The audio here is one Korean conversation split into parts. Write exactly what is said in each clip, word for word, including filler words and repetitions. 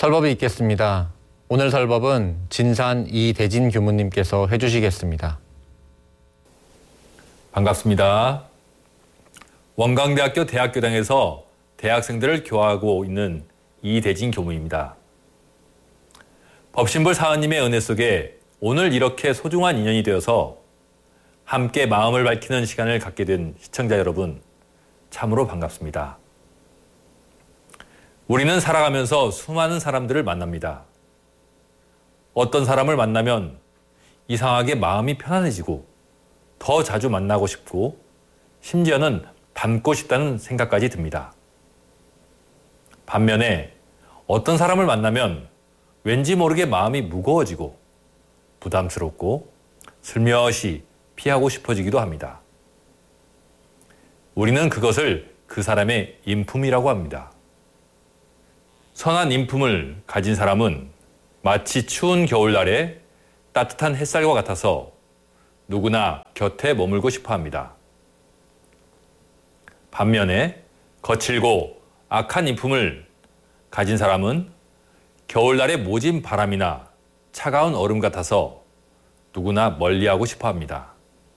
설법이 있겠습니다. 오늘 설법은 진산 이대진 교무님께서 해주시겠습니다. 반갑습니다. 원광대학교 대학교당에서 대학생들을 교화하고 있는 이대진 교무입니다. 법신불 사은님의 은혜 속에 오늘 이렇게 소중한 인연이 되어서 함께 마음을 밝히는 시간을 갖게 된 시청자 여러분, 참으로 반갑습니다. 우리는 살아가면서 수많은 사람들을 만납니다. 어떤 사람을 만나면 이상하게 마음이 편안해지고 더 자주 만나고 싶고 심지어는 닮고 싶다는 생각까지 듭니다. 반면에 어떤 사람을 만나면 왠지 모르게 마음이 무거워지고 부담스럽고 슬며시 피하고 싶어지기도 합니다. 우리는 그것을 그 사람의 인품이라고 합니다. 선한 인품을 가진 사람은 마치 추운 겨울날에 따뜻한 햇살과 같아서 누구나 곁에 머물고 싶어 합니다. 반면에 거칠고 악한 인품을 가진 사람은 겨울날의 모진 바람이나 차가운 얼음 같아서 누구나 멀리하고 싶어 합니다.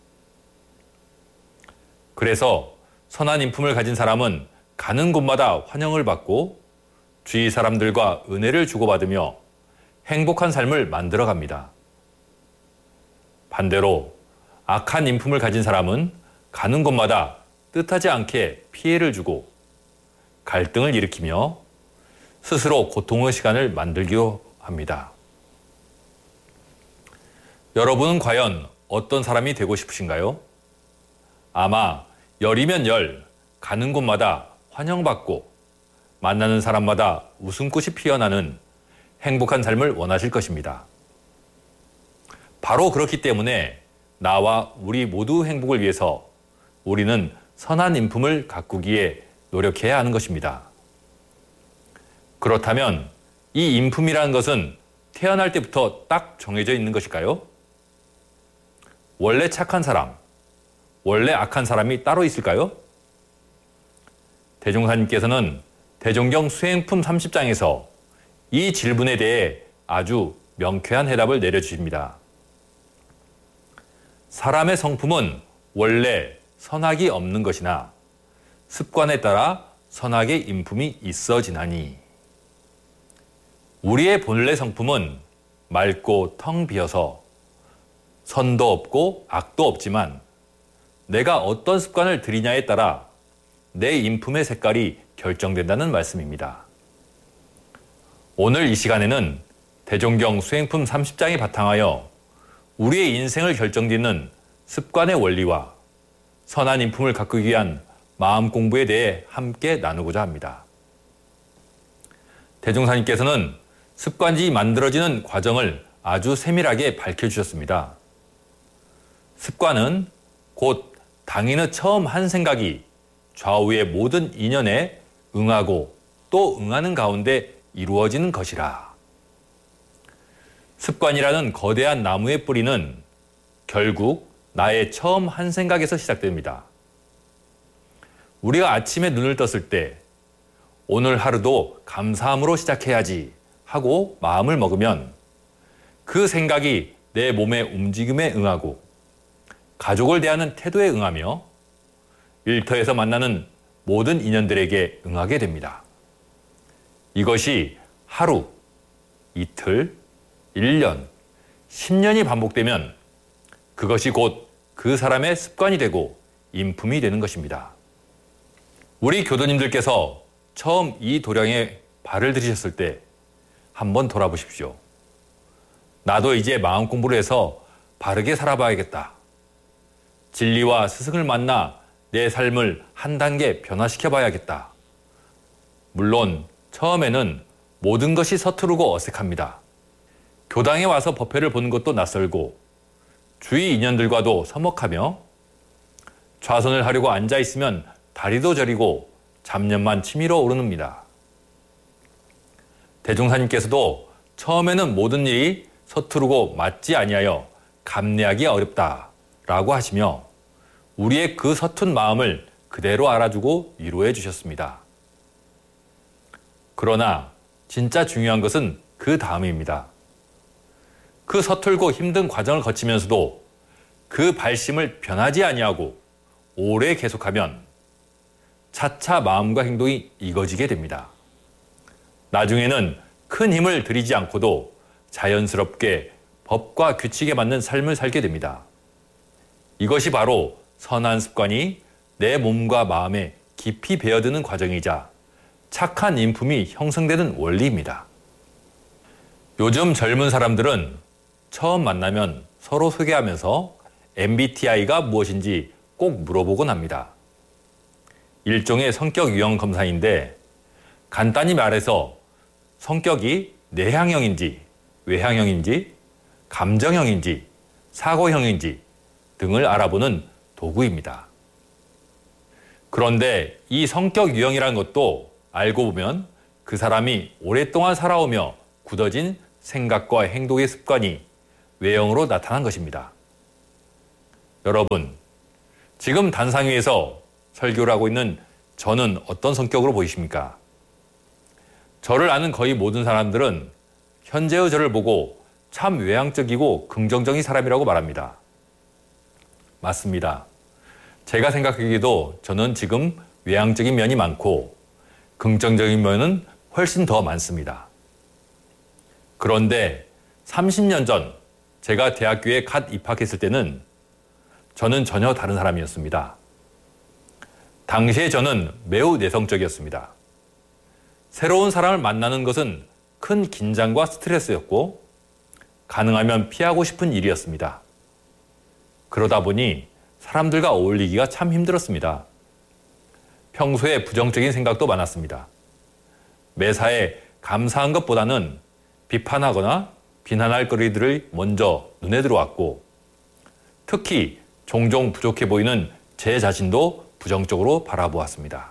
그래서 선한 인품을 가진 사람은 가는 곳마다 환영을 받고 주위 사람들과 은혜를 주고받으며 행복한 삶을 만들어갑니다. 반대로 악한 인품을 가진 사람은 가는 곳마다 뜻하지 않게 피해를 주고 갈등을 일으키며 스스로 고통의 시간을 만들기도 합니다. 여러분은 과연 어떤 사람이 되고 싶으신가요? 아마 열이면 열, 가는 곳마다 환영받고 만나는 사람마다 웃음꽃이 피어나는 행복한 삶을 원하실 것입니다. 바로 그렇기 때문에 나와 우리 모두 행복을 위해서 우리는 선한 인품을 가꾸기에 노력해야 하는 것입니다. 그렇다면 이 인품이라는 것은 태어날 때부터 딱 정해져 있는 것일까요? 원래 착한 사람, 원래 악한 사람이 따로 있을까요? 대종사님께서는 대종경 수행품 삼십 장에서 이 질문에 대해 아주 명쾌한 해답을 내려주십니다. 사람의 성품은 원래 선악이 없는 것이나 습관에 따라 선악의 인품이 있어지나니 우리의 본래 성품은 맑고 텅 비어서 선도 없고 악도 없지만 내가 어떤 습관을 들이냐에 따라 내 인품의 색깔이 결정된다는 말씀입니다. 오늘 이 시간에는 대종경 수행품 삼십 장에 바탕하여 우리의 인생을 결정짓는 습관의 원리와 선한 인품을 가꾸기 위한 마음 공부에 대해 함께 나누고자 합니다. 대종사님께서는 습관이 만들어지는 과정을 아주 세밀하게 밝혀주셨습니다. 습관은 곧 당인의 처음 한 생각이 좌우의 모든 인연에 응하고 또 응하는 가운데 이루어지는 것이라. 습관이라는 거대한 나무의 뿌리는 결국 나의 처음 한 생각에서 시작됩니다. 우리가 아침에 눈을 떴을 때 오늘 하루도 감사함으로 시작해야지 하고 마음을 먹으면 그 생각이 내 몸의 움직임에 응하고 가족을 대하는 태도에 응하며 일터에서 만나는 모든 인연들에게 응하게 됩니다. 이것이 하루, 이틀, 일 년, 십 년이 반복되면 그것이 곧 그 사람의 습관이 되고 인품이 되는 것입니다. 우리 교도님들께서 처음 이 도량에 발을 들이셨을 때 한번 돌아보십시오. 나도 이제 마음 공부를 해서 바르게 살아봐야겠다. 진리와 스승을 만나 내 삶을 한 단계 변화시켜 봐야겠다. 물론 처음에는 모든 것이 서투르고 어색합니다. 교당에 와서 법회를 보는 것도 낯설고 주위 인연들과도 서먹하며 좌선을 하려고 앉아있으면 다리도 저리고 잡념만 치밀어 오릅니다. 대종사님께서도 처음에는 모든 일이 서투르고 맞지 아니하여 감내하기 어렵다라고 하시며 우리의 그 서툰 마음을 그대로 알아주고 위로해 주셨습니다. 그러나 진짜 중요한 것은 그 다음입니다. 그 서툴고 힘든 과정을 거치면서도 그 발심을 변하지 아니하고 오래 계속하면 차차 마음과 행동이 익어지게 됩니다. 나중에는 큰 힘을 들이지 않고도 자연스럽게 법과 규칙에 맞는 삶을 살게 됩니다. 이것이 바로 선한 습관이 내 몸과 마음에 깊이 배어드는 과정이자 착한 인품이 형성되는 원리입니다. 요즘 젊은 사람들은 처음 만나면 서로 소개하면서 엠비티아이가 무엇인지 꼭 물어보곤 합니다. 일종의 성격 유형 검사인데 간단히 말해서 성격이 내향형인지 외향형인지 감정형인지 사고형인지 등을 알아보는 도구입니다. 그런데 이 성격 유형이라는 것도 알고 보면 그 사람이 오랫동안 살아오며 굳어진 생각과 행동의 습관이 외형으로 나타난 것입니다. 여러분, 지금 단상 위에서 설교를 하고 있는 저는 어떤 성격으로 보이십니까? 저를 아는 거의 모든 사람들은 현재의 저를 보고 참 외향적이고 긍정적인 사람이라고 말합니다. 맞습니다. 제가 생각하기에도 저는 지금 외향적인 면이 많고 긍정적인 면은 훨씬 더 많습니다. 그런데 삼십 년 전 제가 대학교에 갓 입학했을 때는 저는 전혀 다른 사람이었습니다. 당시에 저는 매우 내성적이었습니다. 새로운 사람을 만나는 것은 큰 긴장과 스트레스였고 가능하면 피하고 싶은 일이었습니다. 그러다 보니 사람들과 어울리기가 참 힘들었습니다. 평소에 부정적인 생각도 많았습니다. 매사에 감사한 것보다는 비판하거나 비난할 거리들을 먼저 눈에 들어왔고 특히 종종 부족해 보이는 제 자신도 부정적으로 바라보았습니다.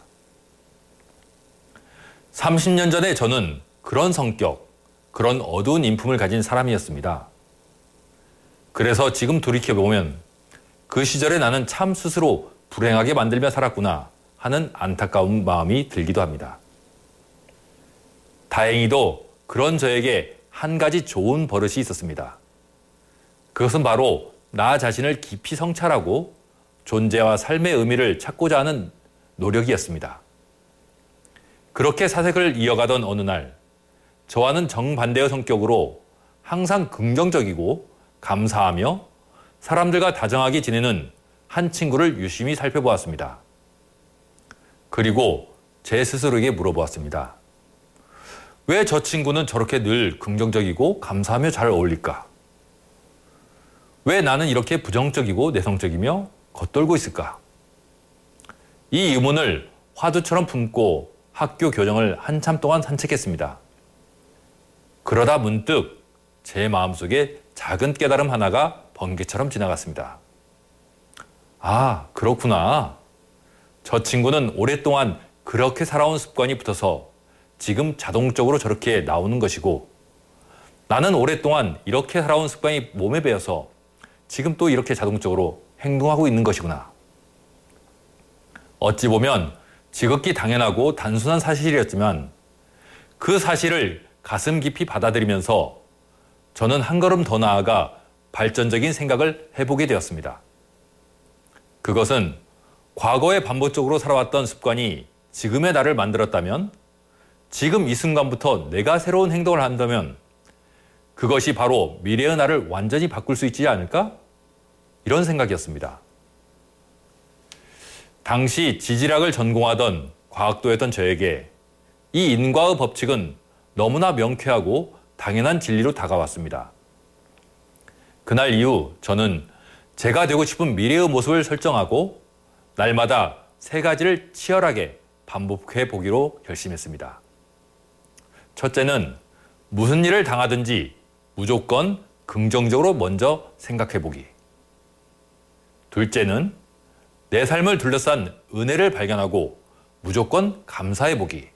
삼십 년 전에 저는 그런 성격, 그런 어두운 인품을 가진 사람이었습니다. 그래서 지금 돌이켜보면 그 시절에 나는 참 스스로 불행하게 만들며 살았구나 하는 안타까운 마음이 들기도 합니다. 다행히도 그런 저에게 한 가지 좋은 버릇이 있었습니다. 그것은 바로 나 자신을 깊이 성찰하고 존재와 삶의 의미를 찾고자 하는 노력이었습니다. 그렇게 사색을 이어가던 어느 날, 저와는 정반대의 성격으로 항상 긍정적이고 감사하며 사람들과 다정하게 지내는 한 친구를 유심히 살펴보았습니다. 그리고 제 스스로에게 물어보았습니다. 왜 저 친구는 저렇게 늘 긍정적이고 감사하며 잘 어울릴까? 왜 나는 이렇게 부정적이고 내성적이며 겉돌고 있을까? 이 의문을 화두처럼 품고 학교 교정을 한참 동안 산책했습니다. 그러다 문득 제 마음속에 작은 깨달음 하나가 번개처럼 지나갔습니다. 아, 그렇구나. 저 친구는 오랫동안 그렇게 살아온 습관이 붙어서 지금 자동적으로 저렇게 나오는 것이고 나는 오랫동안 이렇게 살아온 습관이 몸에 배어서 지금 또 이렇게 자동적으로 행동하고 있는 것이구나. 어찌 보면 지극히 당연하고 단순한 사실이었지만 그 사실을 가슴 깊이 받아들이면서 저는 한 걸음 더 나아가 발전적인 생각을 해보게 되었습니다. 그것은 과거에 반복적으로 살아왔던 습관이 지금의 나를 만들었다면 지금 이 순간부터 내가 새로운 행동을 한다면 그것이 바로 미래의 나를 완전히 바꿀 수 있지 않을까? 이런 생각이었습니다. 당시 지질학을 전공하던 과학도였던 저에게 이 인과의 법칙은 너무나 명쾌하고 당연한 진리로 다가왔습니다. 그날 이후 저는 제가 되고 싶은 미래의 모습을 설정하고 날마다 세 가지를 치열하게 반복해 보기로 결심했습니다. 첫째는 무슨 일을 당하든지 무조건 긍정적으로 먼저 생각해 보기. 둘째는 내 삶을 둘러싼 은혜를 발견하고 무조건 감사해 보기.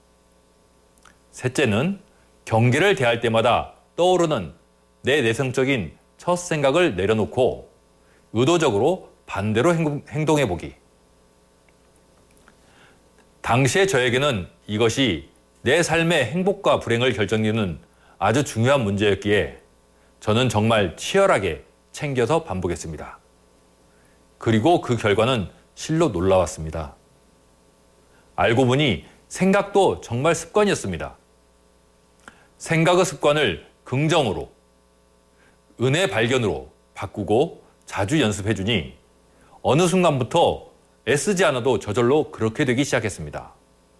셋째는 경계를 대할 때마다 떠오르는 내 내성적인 첫 생각을 내려놓고 의도적으로 반대로 행동해 보기. 당시의 저에게는 이것이 내 삶의 행복과 불행을 결정짓는 아주 중요한 문제였기에 저는 정말 치열하게 챙겨서 반복했습니다. 그리고 그 결과는 실로 놀라웠습니다. 알고 보니 생각도 정말 습관이었습니다. 생각의 습관을 긍정으로, 은혜 발견으로 바꾸고 자주 연습해주니 어느 순간부터 애쓰지 않아도 저절로 그렇게 되기 시작했습니다.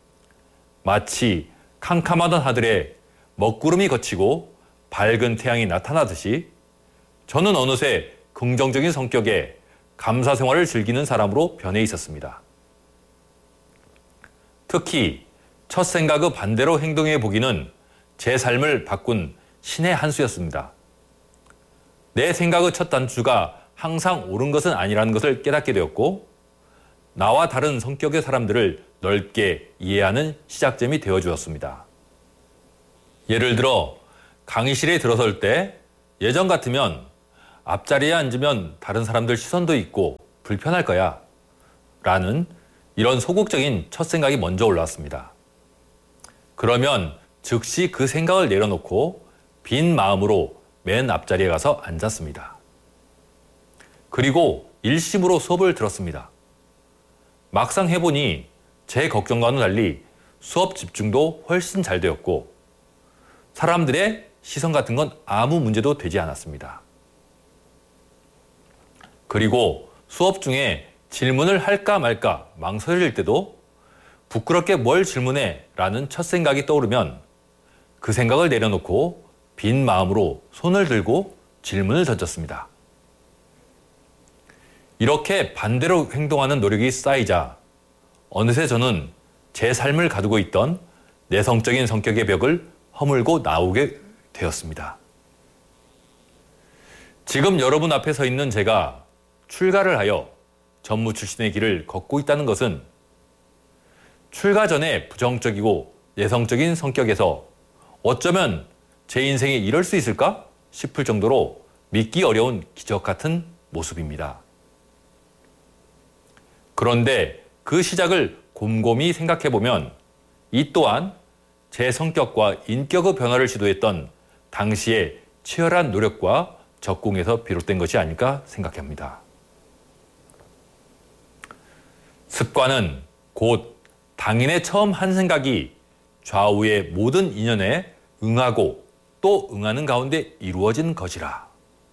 마치 캄캄하던 하늘에 먹구름이 걷히고 밝은 태양이 나타나듯이 저는 어느새 긍정적인 성격의 감사 생활을 즐기는 사람으로 변해 있었습니다. 특히 첫 생각의 반대로 행동해 보기는 제 삶을 바꾼 신의 한 수였습니다. 내 생각의 첫 단추가 항상 옳은 것은 아니라는 것을 깨닫게 되었고 나와 다른 성격의 사람들을 넓게 이해하는 시작점이 되어주었습니다. 예를 들어 강의실에 들어설 때 예전 같으면 앞자리에 앉으면 다른 사람들 시선도 있고 불편할 거야 라는 이런 소극적인 첫 생각이 먼저 올라왔습니다. 그러면 즉시 그 생각을 내려놓고 빈 마음으로 맨 앞자리에 가서 앉았습니다. 그리고 일심으로 수업을 들었습니다. 막상 해보니 제 걱정과는 달리 수업 집중도 훨씬 잘 되었고 사람들의 시선 같은 건 아무 문제도 되지 않았습니다. 그리고 수업 중에 질문을 할까 말까 망설일 때도 부끄럽게 뭘 질문해 라는 첫 생각이 떠오르면 그 생각을 내려놓고 빈 마음으로 손을 들고 질문을 던졌습니다. 이렇게 반대로 행동하는 노력이 쌓이자 어느새 저는 제 삶을 가두고 있던 내성적인 성격의 벽을 허물고 나오게 되었습니다. 지금 여러분 앞에 서 있는 제가 출가를 하여 전무 출신의 길을 걷고 있다는 것은 출가 전에 부정적이고 내성적인 성격에서 어쩌면 제 인생에 이럴 수 있을까 싶을 정도로 믿기 어려운 기적 같은 모습입니다. 그런데 그 시작을 곰곰이 생각해보면 이 또한 제 성격과 인격의 변화를 시도했던 당시의 치열한 노력과 적공에서 비롯된 것이 아닐까 생각합니다. 습관은 곧 당인의 처음 한 생각이 좌우의 모든 인연에 응하고 또 응하는 가운데 이루어진 것이라.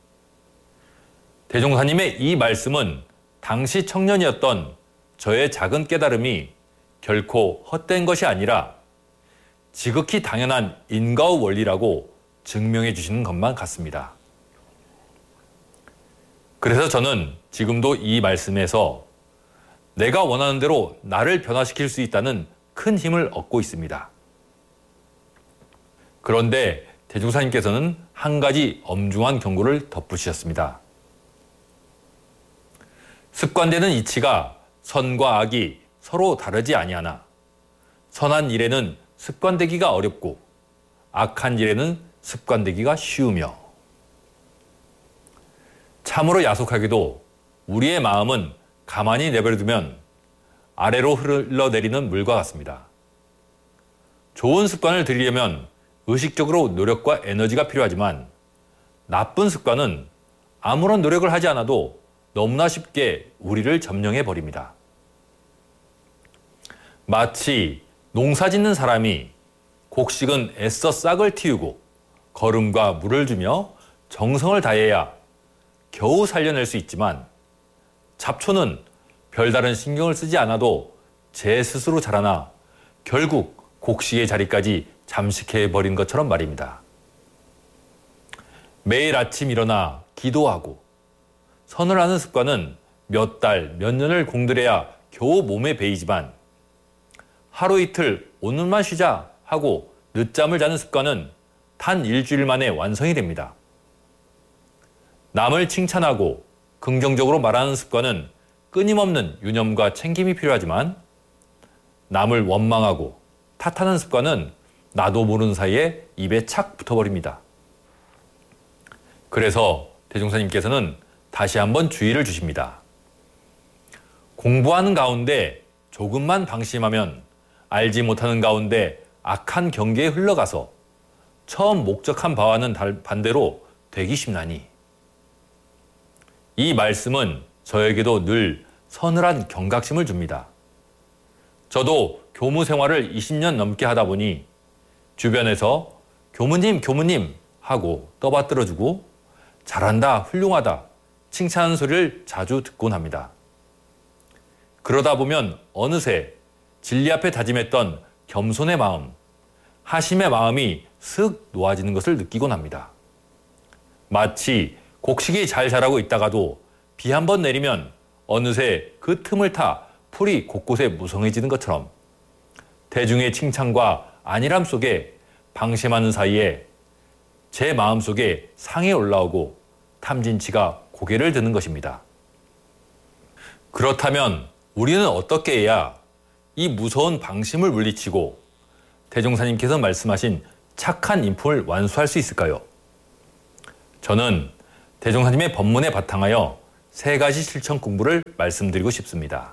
대종사님의 이 말씀은 당시 청년이었던 저의 작은 깨달음이 결코 헛된 것이 아니라 지극히 당연한 인과의 원리라고 증명해 주시는 것만 같습니다. 그래서 저는 지금도 이 말씀에서 내가 원하는 대로 나를 변화시킬 수 있다는 큰 힘을 얻고 있습니다. 그런데 대종사님께서는 한 가지 엄중한 경고를 덧붙이셨습니다. 습관되는 이치가 선과 악이 서로 다르지 아니하나 선한 일에는 습관되기가 어렵고 악한 일에는 습관되기가 쉬우며 참으로 야속하게도 우리의 마음은 가만히 내버려두면 아래로 흘러내리는 물과 같습니다. 좋은 습관을 들이려면 의식적으로 노력과 에너지가 필요하지만 나쁜 습관은 아무런 노력을 하지 않아도 너무나 쉽게 우리를 점령해 버립니다. 마치 농사 짓는 사람이 곡식은 애써 싹을 틔우고 거름과 물을 주며 정성을 다해야 겨우 살려낼 수 있지만 잡초는 별다른 신경을 쓰지 않아도 제 스스로 자라나 결국 곡식의 자리까지 잠식해버린 것처럼 말입니다. 매일 아침 일어나 기도하고 선을 하는 습관은 몇 달, 몇 년을 공들여야 겨우 몸에 배이지만 하루 이틀 오늘만 쉬자 하고 늦잠을 자는 습관은 단 일주일 만에 완성이 됩니다. 남을 칭찬하고 긍정적으로 말하는 습관은 끊임없는 유념과 챙김이 필요하지만 남을 원망하고 탓하는 습관은 나도 모르는 사이에 입에 착 붙어버립니다. 그래서 대종사님께서는 다시 한번 주의를 주십니다. 공부하는 가운데 조금만 방심하면 알지 못하는 가운데 악한 경계에 흘러가서 처음 목적한 바와는 반대로 되기 쉽나니. 이 말씀은 저에게도 늘 서늘한 경각심을 줍니다. 저도 교무 생활을 이십 년 넘게 하다 보니 주변에서 교무님, 교무님 하고 떠받들어주고 잘한다, 훌륭하다 칭찬하는 소리를 자주 듣곤 합니다. 그러다 보면 어느새 진리 앞에 다짐했던 겸손의 마음, 하심의 마음이 슥 놓아지는 것을 느끼곤 합니다. 마치 곡식이 잘 자라고 있다가도 비 한 번 내리면 어느새 그 틈을 타 풀이 곳곳에 무성해지는 것처럼 대중의 칭찬과 안일함 속에 방심하는 사이에 제 마음속에 상이 올라오고 탐진치가 고개를 드는 것입니다. 그렇다면 우리는 어떻게 해야 이 무서운 방심을 물리치고 대종사님께서 말씀하신 착한 인품을 완수할 수 있을까요? 저는 대종사님의 법문에 바탕하여 세 가지 실천 공부를 말씀드리고 싶습니다.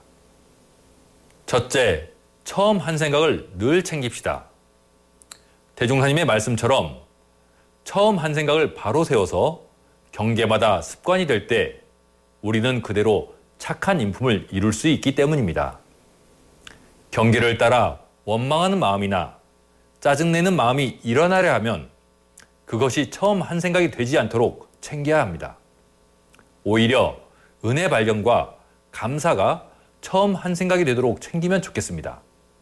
첫째, 처음 한 생각을 늘 챙깁시다. 대종사님의 말씀처럼 처음 한 생각을 바로 세워서 경계마다 습관이 될 때 우리는 그대로 착한 인품을 이룰 수 있기 때문입니다. 경계를 따라 원망하는 마음이나 짜증내는 마음이 일어나려 하면 그것이 처음 한 생각이 되지 않도록 챙겨야 합니다. 오히려 은혜 발견과 감사가 처음 한 생각이 되도록 챙기면 좋겠습니다.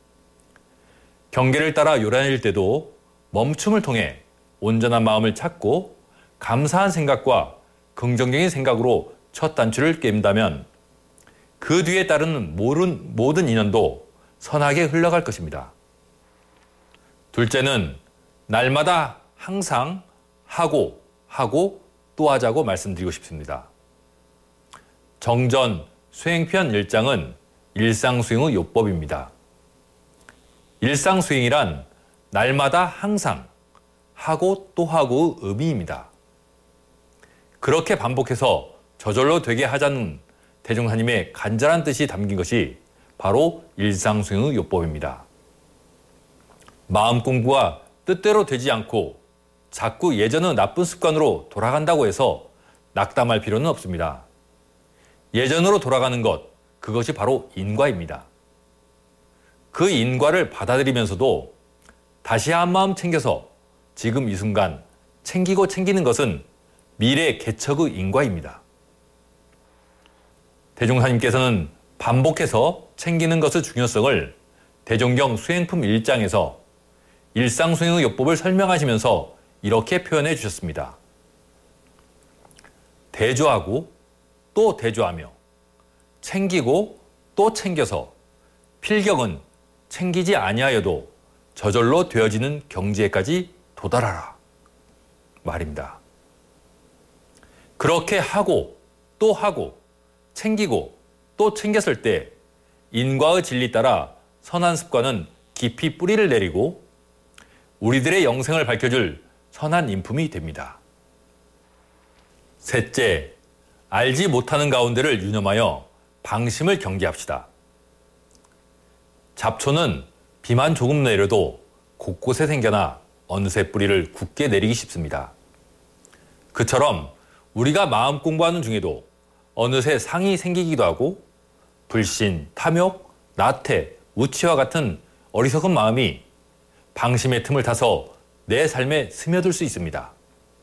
경계를 따라 요란일 때도 멈춤을 통해 온전한 마음을 찾고 감사한 생각과 긍정적인 생각으로 첫 단추를 깬다면 그 뒤에 따르는 모든, 모든 인연도 선하게 흘러갈 것입니다. 둘째는 날마다 항상 하고 하고 또 하자고 말씀드리고 싶습니다. 정전 수행편 일 장은 일상수행의 요법입니다. 일상수행이란 날마다 항상 하고 또 하고의 의미입니다. 그렇게 반복해서 저절로 되게 하자는 대종사님의 간절한 뜻이 담긴 것이 바로 일상수행의 요법입니다. 마음 공부가 뜻대로 되지 않고 자꾸 예전의 나쁜 습관으로 돌아간다고 해서 낙담할 필요는 없습니다. 예전으로 돌아가는 것, 그것이 바로 인과입니다. 그 인과를 받아들이면서도 다시 한 마음 챙겨서 지금 이 순간 챙기고 챙기는 것은 미래 개척의 인과입니다. 대종사님께서는 반복해서 챙기는 것의 중요성을 대종경 수행품 일 장에서 일상수행의 요법을 설명하시면서 이렇게 표현해 주셨습니다. 대조하고 또 대조하며 챙기고 또 챙겨서 필경은 챙기지 아니하여도 저절로 되어지는 경지에까지 도달하라 말입니다. 그렇게 하고 또 하고 챙기고 또 챙겼을 때 인과의 진리 따라 선한 습관은 깊이 뿌리를 내리고 우리들의 영생을 밝혀줄 선한 인품이 됩니다. 셋째, 알지 못하는 가운데를 유념하여 방심을 경계합시다. 잡초는 비만 조금 내려도 곳곳에 생겨나 어느새 뿌리를 굳게 내리기 쉽습니다. 그처럼 우리가 마음 공부하는 중에도 어느새 상이 생기기도 하고 불신, 탐욕, 나태, 우치와 같은 어리석은 마음이 방심의 틈을 타서 내 삶에 스며들 수 있습니다.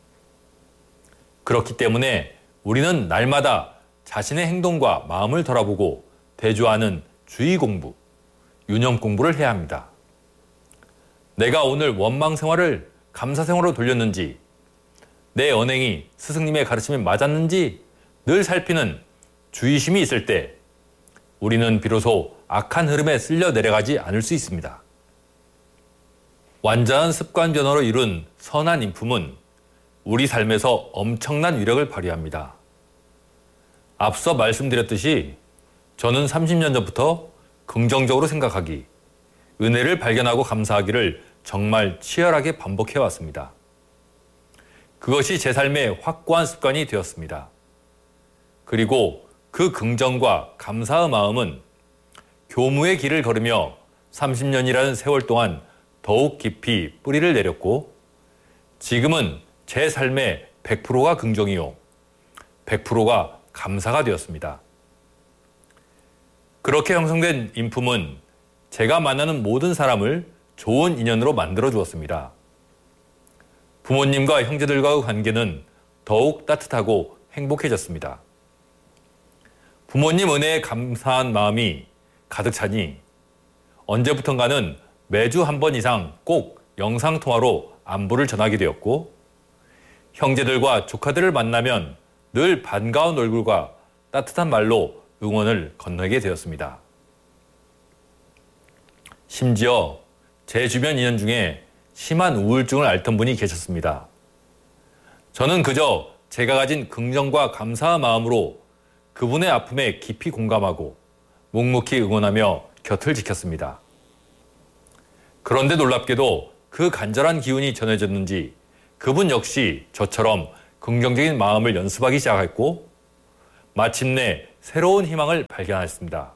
그렇기 때문에 우리는 날마다 자신의 행동과 마음을 돌아보고 대조하는 주의 공부, 유념 공부를 해야 합니다. 내가 오늘 원망 생활을 감사 생활로 돌렸는지, 내 언행이 스승님의 가르침에 맞았는지 늘 살피는 주의심이 있을 때 우리는 비로소 악한 흐름에 쓸려 내려가지 않을 수 있습니다. 완전한 습관 변화로 이룬 선한 인품은 우리 삶에서 엄청난 위력을 발휘합니다. 앞서 말씀드렸듯이 저는 삼십 년 전부터 긍정적으로 생각하기, 은혜를 발견하고 감사하기를 정말 치열하게 반복해왔습니다. 그것이 제 삶의 확고한 습관이 되었습니다. 그리고 그 긍정과 감사의 마음은 교무의 길을 걸으며 삼십 년이라는 세월 동안 더욱 깊이 뿌리를 내렸고 지금은 제 삶의 백 퍼센트가 긍정이요, 백 퍼센트가 감사가 되었습니다. 그렇게 형성된 인품은 제가 만나는 모든 사람을 좋은 인연으로 만들어 주었습니다. 부모님과 형제들과의 관계는 더욱 따뜻하고 행복해졌습니다. 부모님 은혜에 감사한 마음이 가득 차니 언제부턴가는 매주 한 번 이상 꼭 영상통화로 안부를 전하게 되었고, 형제들과 조카들을 만나면 늘 반가운 얼굴과 따뜻한 말로 응원을 건네게 되었습니다. 심지어 제 주변 인연 중에 심한 우울증을 앓던 분이 계셨습니다. 저는 그저 제가 가진 긍정과 감사한 마음으로 그분의 아픔에 깊이 공감하고 묵묵히 응원하며 곁을 지켰습니다. 그런데 놀랍게도 그 간절한 기운이 전해졌는지 그분 역시 저처럼 긍정적인 마음을 연습하기 시작했고 마침내 새로운 희망을 발견했습니다.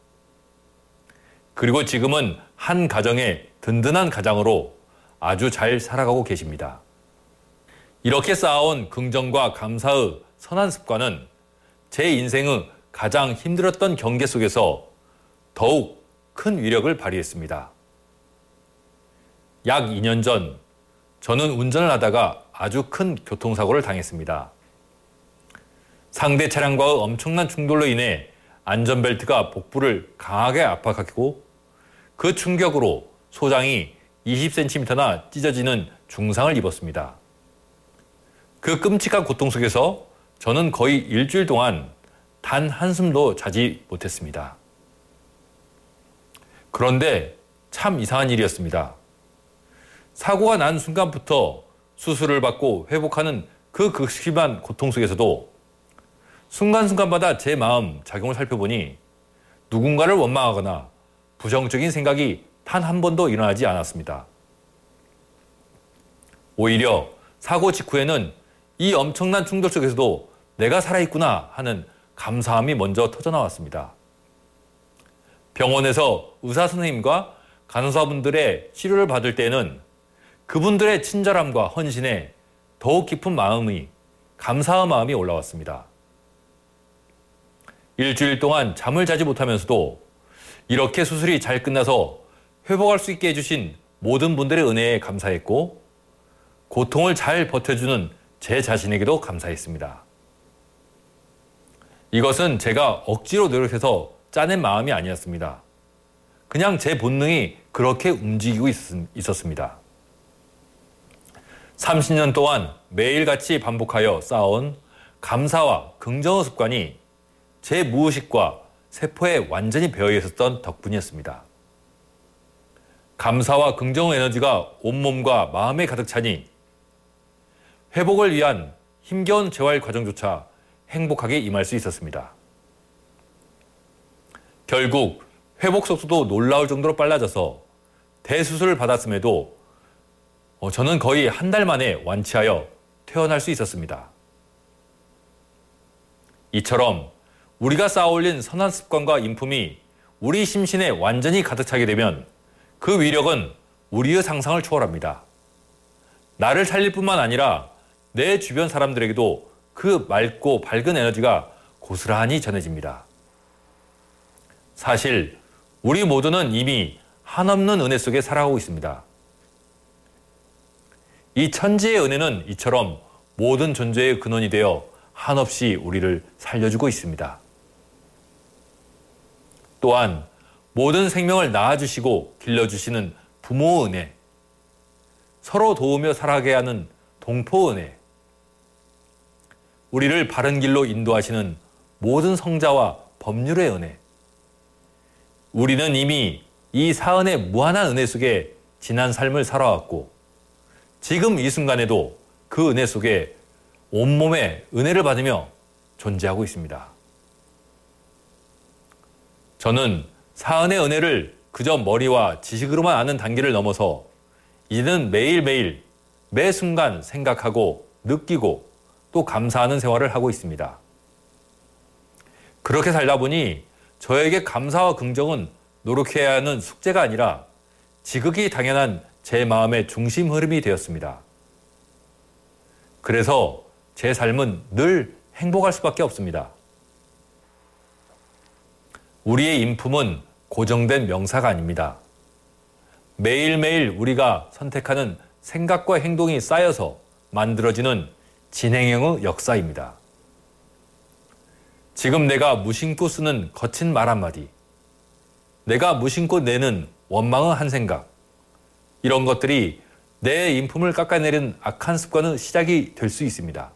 그리고 지금은 한 가정의 든든한 가장으로 아주 잘 살아가고 계십니다. 이렇게 쌓아온 긍정과 감사의 선한 습관은 제 인생의 가장 힘들었던 경계 속에서 더욱 큰 위력을 발휘했습니다. 약 이 년 전 저는 운전을 하다가 아주 큰 교통사고를 당했습니다. 상대 차량과의 엄청난 충돌로 인해 안전벨트가 복부를 강하게 압박하고 그 충격으로 소장이 이십 센티미터나 찢어지는 중상을 입었습니다. 그 끔찍한 고통 속에서 저는 거의 일주일 동안 단 한숨도 자지 못했습니다. 그런데 참 이상한 일이었습니다. 사고가 난 순간부터 수술을 받고 회복하는 그 극심한 고통 속에서도 순간순간마다 제 마음 작용을 살펴보니 누군가를 원망하거나 부정적인 생각이 단 한 번도 일어나지 않았습니다. 오히려 사고 직후에는 이 엄청난 충돌 속에서도 내가 살아있구나 하는 감사함이 먼저 터져나왔습니다. 병원에서 의사 선생님과 간호사분들의 치료를 받을 때에는 그분들의 친절함과 헌신에 더욱 깊은 마음이, 감사의 마음이 올라왔습니다. 일주일 동안 잠을 자지 못하면서도 이렇게 수술이 잘 끝나서 회복할 수 있게 해주신 모든 분들의 은혜에 감사했고 고통을 잘 버텨주는 제 자신에게도 감사했습니다. 이것은 제가 억지로 노력해서 짜낸 마음이 아니었습니다. 그냥 제 본능이 그렇게 움직이고 있었습니다. 삼십 년 동안 매일같이 반복하여 쌓아온 감사와 긍정의 습관이 제 무의식과 세포에 완전히 배어 있었던 덕분이었습니다. 감사와 긍정의 에너지가 온몸과 마음에 가득 차니 회복을 위한 힘겨운 재활 과정조차 행복하게 임할 수 있었습니다. 결국 회복 속도도 놀라울 정도로 빨라져서 대수술을 받았음에도 저는 거의 한 달 만에 완치하여 퇴원할 수 있었습니다. 이처럼 우리가 쌓아올린 선한 습관과 인품이 우리 심신에 완전히 가득 차게 되면 그 위력은 우리의 상상을 초월합니다. 나를 살릴 뿐만 아니라 내 주변 사람들에게도 그 맑고 밝은 에너지가 고스란히 전해집니다. 사실 우리 모두는 이미 한없는 은혜 속에 살아가고 있습니다. 이 천지의 은혜는 이처럼 모든 존재의 근원이 되어 한없이 우리를 살려주고 있습니다. 또한 모든 생명을 낳아주시고 길러주시는 부모의 은혜, 서로 도우며 살아가게 하는 동포의 은혜, 우리를 바른 길로 인도하시는 모든 성자와 법률의 은혜, 우리는 이미 이 사은의 무한한 은혜 속에 지난 삶을 살아왔고 지금 이 순간에도 그 은혜 속에 온몸에 은혜를 받으며 존재하고 있습니다. 저는 사은의 은혜를 그저 머리와 지식으로만 아는 단계를 넘어서 이제는 매일매일 매 순간 생각하고 느끼고 또 감사하는 생활을 하고 있습니다. 그렇게 살다 보니 저에게 감사와 긍정은 노력해야 하는 숙제가 아니라 지극히 당연한 제 마음의 중심 흐름이 되었습니다. 그래서 제 삶은 늘 행복할 수밖에 없습니다. 우리의 인품은 고정된 명사가 아닙니다. 매일매일 우리가 선택하는 생각과 행동이 쌓여서 만들어지는 진행형의 역사입니다. 지금 내가 무심코 쓰는 거친 말 한마디, 내가 무심코 내는 원망의 한 생각, 이런 것들이 내 인품을 깎아내리는 악한 습관의 시작이 될 수 있습니다.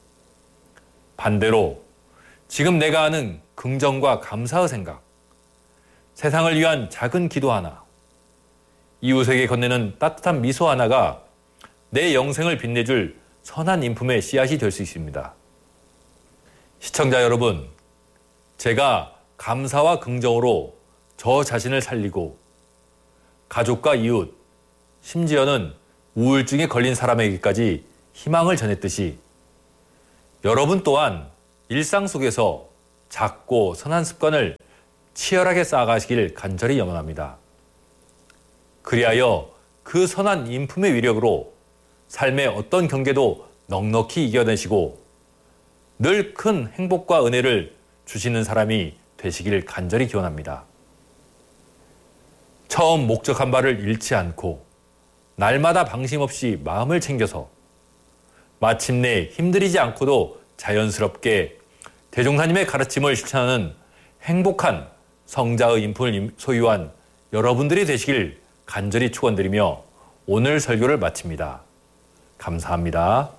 반대로 지금 내가 하는 긍정과 감사의 생각, 세상을 위한 작은 기도 하나, 이웃에게 건네는 따뜻한 미소 하나가 내 영생을 빛내줄 선한 인품의 씨앗이 될 수 있습니다. 시청자 여러분, 제가 감사와 긍정으로 저 자신을 살리고 가족과 이웃, 심지어는 우울증에 걸린 사람에게까지 희망을 전했듯이 여러분 또한 일상 속에서 작고 선한 습관을 치열하게 쌓아가시길 간절히 염원합니다. 그리하여 그 선한 인품의 위력으로 삶의 어떤 경계도 넉넉히 이겨내시고 늘 큰 행복과 은혜를 주시는 사람이 되시길 간절히 기원합니다. 처음 목적한 바를 잃지 않고 날마다 방심 없이 마음을 챙겨서 마침내 힘들이지 않고도 자연스럽게 대종사님의 가르침을 실천하는 행복한 성자의 인품을 소유한 여러분들이 되시길 간절히 축원드리며 오늘 설교를 마칩니다. 감사합니다.